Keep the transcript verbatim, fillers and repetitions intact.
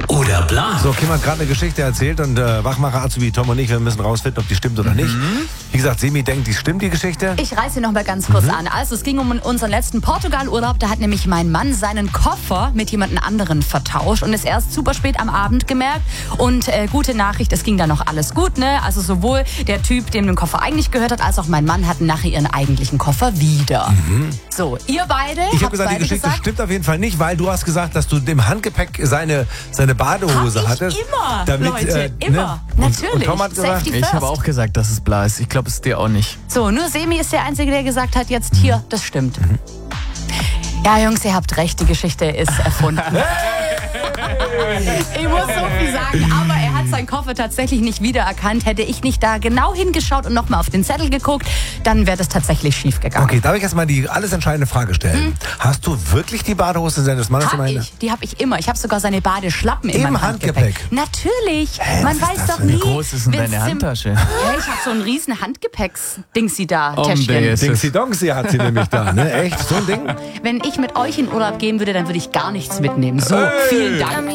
oder Bla. So, Kim hat gerade eine Geschichte erzählt und äh, Wachmacher Azubi Tom und ich, wir müssen rausfinden, ob die stimmt oder nicht. Wie gesagt, Semi denkt, die stimmt, die Geschichte. Ich reiße sie noch mal ganz kurz mhm. an. Also es ging um unseren letzten Portugal-Urlaub. Da hat nämlich mein Mann seinen Koffer mit jemand anderen vertauscht und ist erst super spät am Abend gemerkt. Und äh, gute Nachricht, es ging dann noch alles gut, ne? Also sowohl der Typ, dem den Koffer eigentlich gehört hat, als auch mein Mann hatten nachher ihren eigentlichen Koffer wieder. Mhm. So, ihr beide Ich habe gesagt, die Geschichte gesagt? stimmt auf jeden Fall nicht, weil du hast gesagt, dass du dem Handgepäck seine, seine Badehose hab hattest. Ich immer, damit, Leute, äh, immer. Ne? Natürlich. Und Tom hat gesagt, Safety ich first. habe auch gesagt, dass es bla ist. Ich glaube, es ist dir auch nicht. So, nur Semi ist der Einzige, der gesagt hat, jetzt hier, das stimmt. Mhm. Ja, Jungs, ihr habt recht, die Geschichte ist erfunden. Ich muss so viel sagen, aber er hat seinen Koffer tatsächlich nicht wiedererkannt. Hätte ich nicht da genau hingeschaut und nochmal auf den Zettel geguckt, dann wäre das tatsächlich schief gegangen. Okay, darf ich erstmal die alles entscheidende Frage stellen? Hm? Hast du wirklich die Badehose seines Mannes? Hab ich, die habe ich immer. Ich habe sogar seine Badeschlappen in Im meinem Handgepäck. Handgepäck? Natürlich. Hä, Man weiß doch nie. Wie groß ist denn deine Handtasche? Ja, ich habe so ein riesen Handgepäcks-Dingsi da, Oh, Täschchen. Dingsy Dongsy hat sie nämlich da, ne? Echt? So ein Ding? Wenn ich mit euch in Urlaub gehen würde, dann würde ich gar nichts mitnehmen. So, vielen Dank.